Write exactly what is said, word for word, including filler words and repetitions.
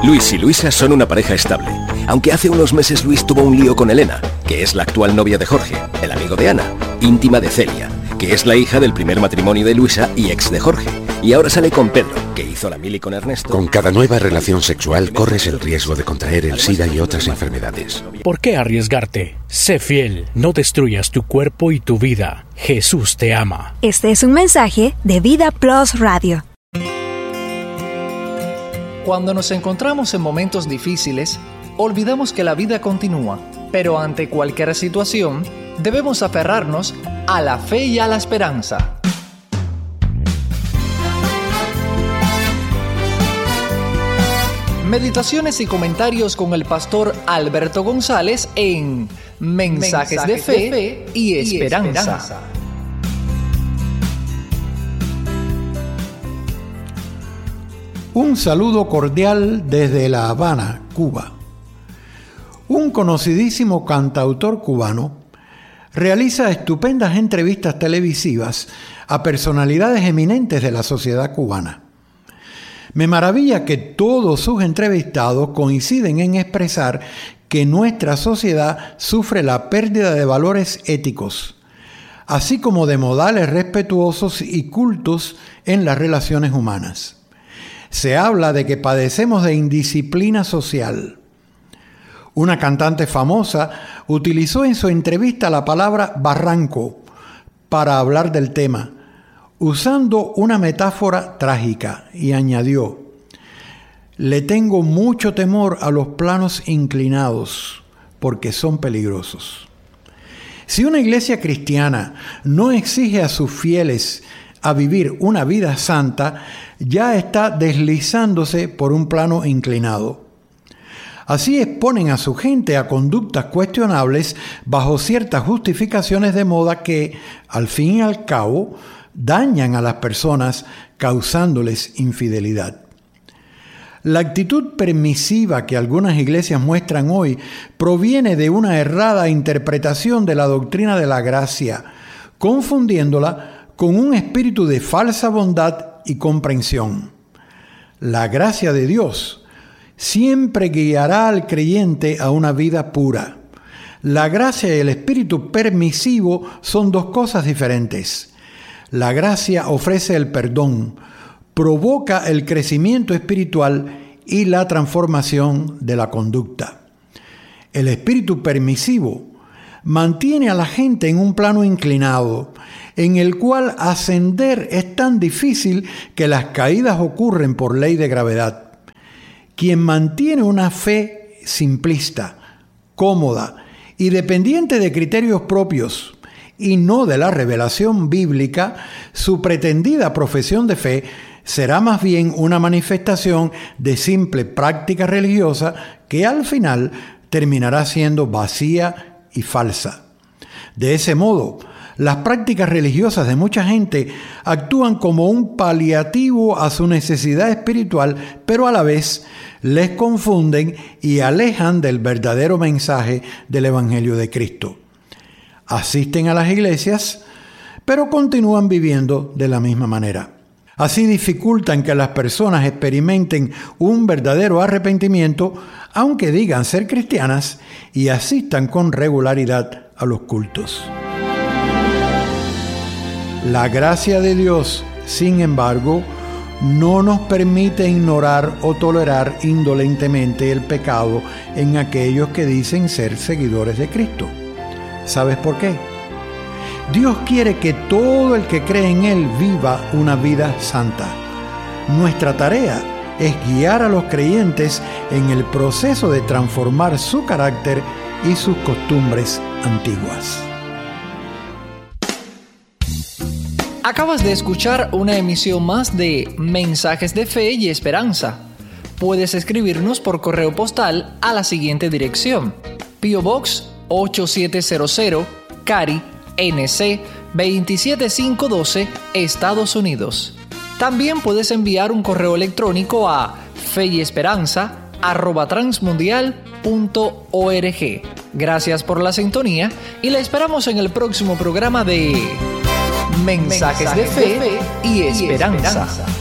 Luis y Luisa son una pareja estable, aunque hace unos meses Luis tuvo un lío con Elena, que es la actual novia de Jorge, el amigo de Ana, íntima de Celia, que es la hija del primer matrimonio de Luisa y ex de Jorge, y ahora sale con Pedro, que hizo la mili con Ernesto. Con cada nueva relación sexual corres el riesgo de contraer el SIDA y otras enfermedades. ¿Por qué arriesgarte? Sé fiel, no destruyas tu cuerpo y tu vida. Jesús te ama. Este es un mensaje de Vida Plus Radio. Cuando nos encontramos en momentos difíciles, olvidamos que la vida continúa, pero ante cualquier situación, debemos aferrarnos a la fe y a la esperanza. Meditaciones y comentarios con el pastor Alberto González en Mensajes, Mensajes de, fe de Fe y Esperanza. Y esperanza. Un saludo cordial desde La Habana, Cuba. Un conocidísimo cantautor cubano realiza estupendas entrevistas televisivas a personalidades eminentes de la sociedad cubana. Me maravilla que todos sus entrevistados coinciden en expresar que nuestra sociedad sufre la pérdida de valores éticos, así como de modales respetuosos y cultos en las relaciones humanas. Se habla de que padecemos de indisciplina social. Una cantante famosa utilizó en su entrevista la palabra barranco para hablar del tema, usando una metáfora trágica, y añadió: le tengo mucho temor a los planos inclinados porque son peligrosos. Si una iglesia cristiana no exige a sus fieles a vivir una vida santa, ya está deslizándose por un plano inclinado. Así exponen a su gente a conductas cuestionables bajo ciertas justificaciones de moda que, al fin y al cabo, dañan a las personas causándoles infidelidad. La actitud permisiva que algunas iglesias muestran hoy proviene de una errada interpretación de la doctrina de la gracia, confundiéndola con un espíritu de falsa bondad y comprensión. La gracia de Dios siempre guiará al creyente a una vida pura. La gracia y el espíritu permisivo son dos cosas diferentes. La gracia ofrece el perdón, provoca el crecimiento espiritual y la transformación de la conducta. El espíritu permisivo mantiene a la gente en un plano inclinado, en el cual ascender es tan difícil que las caídas ocurren por ley de gravedad. Quien mantiene una fe simplista, cómoda y dependiente de criterios propios y no de la revelación bíblica, su pretendida profesión de fe será más bien una manifestación de simple práctica religiosa que al final terminará siendo vacía y falsa. De ese modo, las prácticas religiosas de mucha gente actúan como un paliativo a su necesidad espiritual, pero a la vez les confunden y alejan del verdadero mensaje del Evangelio de Cristo. Asisten a las iglesias, pero continúan viviendo de la misma manera. Así dificultan que las personas experimenten un verdadero arrepentimiento, aunque digan ser cristianas y asistan con regularidad a los cultos. La gracia de Dios, sin embargo, no nos permite ignorar o tolerar indolentemente el pecado en aquellos que dicen ser seguidores de Cristo. ¿Sabes por qué? Dios quiere que todo el que cree en Él viva una vida santa. Nuestra tarea es guiar a los creyentes en el proceso de transformar su carácter y sus costumbres antiguas. Acabas de escuchar una emisión más de Mensajes de Fe y Esperanza. Puedes escribirnos por correo postal a la siguiente dirección: P O Box ocho siete cero cero, Cary, N C veintisiete mil quinientos doce, Estados Unidos. También puedes enviar un correo electrónico a feyesperanza arroba transmundial punto org. Gracias por la sintonía y la esperamos en el próximo programa de Mensajes, Mensajes de Fe y Esperanza. Y esperanza.